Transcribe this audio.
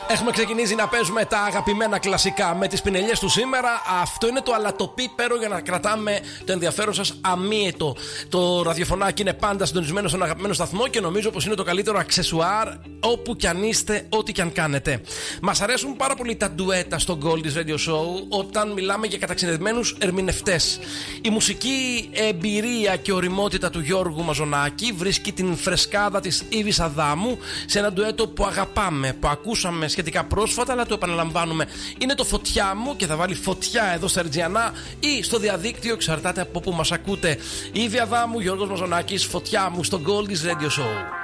Έχουμε ξεκινήσει να παίζουμε τα αγαπημένα κλασικά με τις πινελιές του σήμερα. Αυτό είναι το αλατοπίπερο για να κρατάμε το ενδιαφέρον σας αμύετο. Το ραδιοφωνάκι είναι πάντα συντονισμένο στον αγαπημένο σταθμό και νομίζω πως είναι το καλύτερο αξεσουάρ όπου κι αν είστε, ό,τι κι αν κάνετε. Μας αρέσουν πάρα πολύ τα ντουέτα στο Goldie's Radio Show όταν μιλάμε για καταξινευμένους ερμηνευτές. Η μουσική εμπειρία και οριμότητα του Γιώργου Μαζονάκη βρίσκει την φρεσκάδα της Ήβης Αδάμου σε ένα ντουέτο που αγαπάμε, που ακούσαμε σχετικά πρόσφατα, αλλά το επαναλαμβάνουμε. Είναι το Φωτιά μου και θα βάλει φωτιά εδώ στα Ερτζιανά ή στο διαδίκτυο, εξαρτάται από που μας ακούτε. Ήβη Αδάμου, Γιώργος Μαζονάκης, Φωτιά μου στο Goldie's Radio Show.